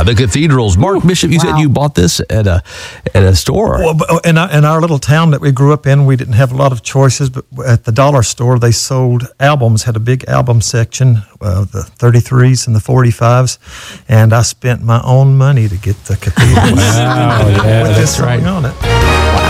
the cathedrals. Mark Bishop, you said you bought this at a store. Well, in our little town that we grew up in, we didn't have a lot of choices, but at the dollar store, they sold albums, had a big album section, the 33s and the 45s, and I spent my own money to get the cathedral Wow, yeah, with that's this right. song on it.